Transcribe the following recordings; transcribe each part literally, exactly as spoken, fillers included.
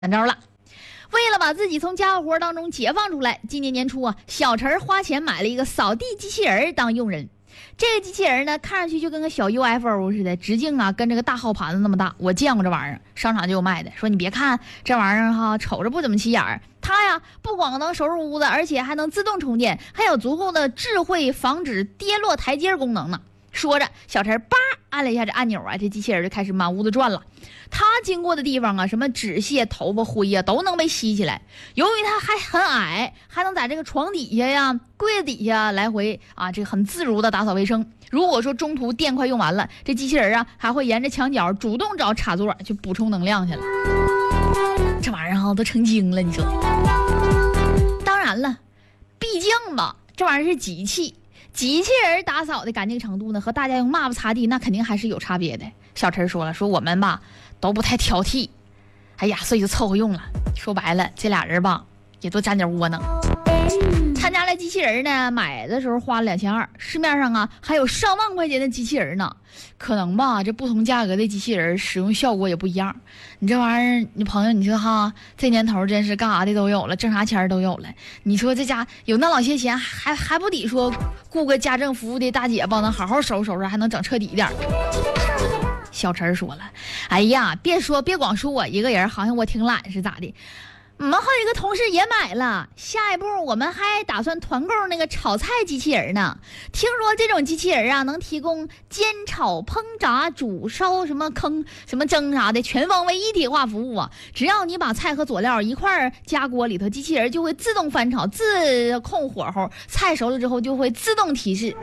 怎着了？为了把自己从家务活当中解放出来，今年年初啊，小陈花钱买了一个扫地机器人当佣人。这个机器人呢，看上去就跟个小 U F O 似的，直径啊跟这个大号盘子那么大。我见过这玩意儿，商场就有卖的。说你别看这玩意儿哈，瞅着不怎么起眼儿，它呀不光能收拾屋子，而且还能自动充电，还有足够的智慧防止跌落台阶功能呢。说着，小陈叭按了一下这按钮啊，这机器人就开始满屋子转了。他经过的地方啊，什么纸屑、头发、灰呀、啊，都能被吸起来。由于他还很矮，还能在这个床底下呀、柜子底下来回啊，这个很自如的打扫卫生。如果说中途电快用完了，这机器人啊还会沿着墙角主动找插座去补充能量去了。这玩意儿哈都成精了，你说？当然了，毕竟吧，这玩意儿是机器。机器人打扫的干净程度呢，和大家用抹布擦地那肯定还是有差别的。小陈说了，说我们吧都不太挑剔，哎呀，所以就凑合用了。说白了，这俩人吧也都沾点窝囊。他家的机器人呢，买的时候花了两千二，市面上啊还有上万块钱的机器人呢。可能吧，这不同价格的机器人使用效果也不一样。你这玩意儿，你朋友，你说哈，这年头真是干啥的都有了，挣啥钱都有了。你说这家有那老些钱，还还不抵说雇个家政服务的大姐帮咱好好收拾收拾，还能整彻底一点。小陈说了，哎呀，别说别光说我一个人，好像我挺懒是咋的？我们还有一个同事也买了，下一步我们还打算团购那个炒菜机器人呢。听说这种机器人啊，能提供煎炒烹炸煮烧什么坑什么蒸啥的全方位一体化服务啊。只要你把菜和佐料一块加锅里头，机器人就会自动翻炒，自控火候，菜熟了之后就会自动提示。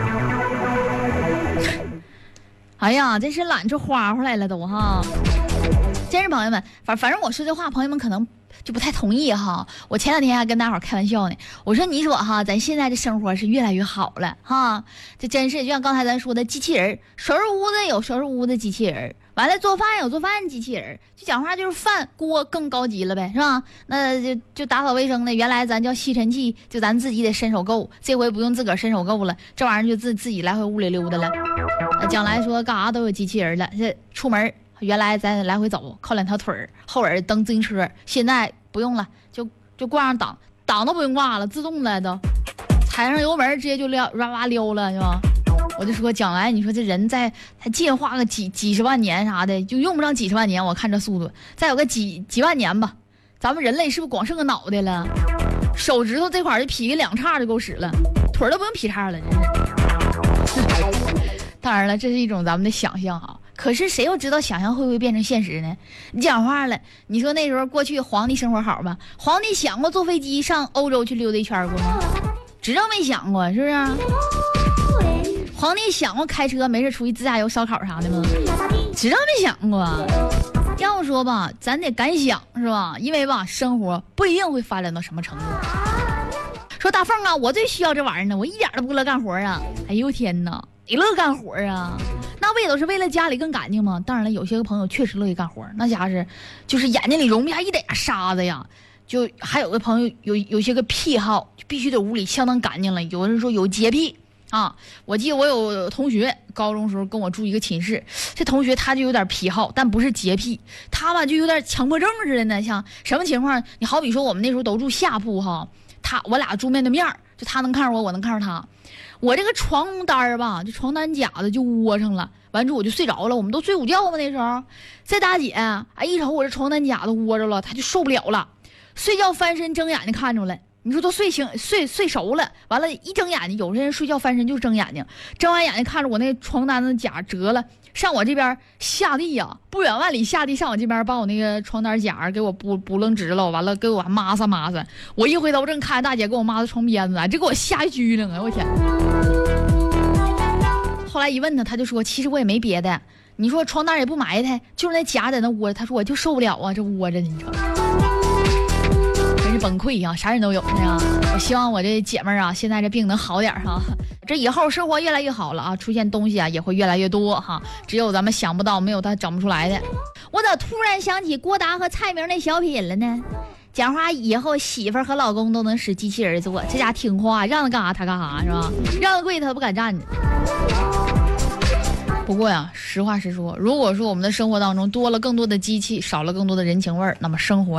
哎呀，真是懒出花花来了都哈！真是朋友们，反反正我说这话，朋友们可能就不太同意哈。我前两天还跟大伙儿开玩笑呢，我说你说哈，咱现在的生活是越来越好了哈，这真是就像刚才咱说的，机器人收拾屋子有收拾屋子机器人，完了做饭有做饭机器人，就讲话就是饭锅更高级了呗，是吧？那就就打扫卫生的，原来咱叫吸尘器，就咱自己得伸手够，这回不用自个儿伸手够了，这玩意儿就自自己来回屋里溜达了。那将来说干啥都有机器人了，这出门。原来咱来回走靠两条腿儿，后边蹬自行车，现在不用了，就就挂上档，档都不用挂了，自动的都，踩上油门直接就撩哇哇溜了，是吧？我就说将来你说这人再还进化个几几十万年啥的，就用不上几十万年，我看这速度，再有个几几万年吧，咱们人类是不是光剩个脑袋了？手指头这块就劈个两叉就够使了，腿儿都不用劈叉了，真是。当然了，这是一种咱们的想象哈。可是谁又知道想象会不会变成现实呢？你讲话了，你说那时候过去皇帝生活好吧？皇帝想过坐飞机上欧洲去溜达一圈过吗？知道没想过，是不是？皇帝想过开车没事出去自驾游烧烤啥的吗？知道没想过。要说吧，咱得敢想是吧？因为吧，生活不一定会发展到什么程度。说大凤啊，我最需要这玩意儿呢，我一点都不乐干活啊！哎呦天哪，你乐干活啊？那不也都是为了家里更干净吗？当然了，有些个朋友确实乐意干活，那家是就是眼睛里容不下一点沙子呀。就还有个朋友有有些个癖好，就必须得屋里相当干净了。有人说有洁癖啊，我记得我有同学高中时候跟我住一个寝室，这同学他就有点癖好，但不是洁癖，他吧就有点强迫症似的呢。像什么情况？你好比说我们那时候都住下铺哈，他我俩住面对面，就他能看着我，我能看着他。我这个床单儿吧，就床单夹子就窝上了，完之后我就睡着了。我们都睡午觉嘛那时候，这大姐哎一瞅我这床单夹子窝着了，她就受不了了，睡觉翻身睁眼睛看着了。你说都睡醒睡睡熟了，完了，一睁眼睛，有些人睡觉翻身就睁眼睛，睁完眼睛看着我那床单子夹折了，上我这边下地呀、啊，不远万里下地上我这边把我那个床单夹给我补补楞直了，完了给我抹撒抹撒。我一回头正看大姐给我抹的床边子，这给我吓一激灵啊！我天！后来一问他，他就说其实我也没别的，你说床单也不埋汰，就是那夹在那窝，他说我就受不了啊，这窝着你瞅。真是崩溃呀、啊，啥人都有是啊！我希望我这姐妹啊，现在这病能好点哈。这以后生活越来越好了啊，出现东西啊也会越来越多哈。只有咱们想不到，没有他整不出来的。我咋突然想起郭达和蔡明那小品了呢？讲话以后媳妇儿和老公都能使机器人做，这家听话，让他干啥他干啥是吧？让他跪他不敢站着。 不过呀，实话实说，如果说我们的生活当中多了更多的机器，少了更多的人情味儿，那么生活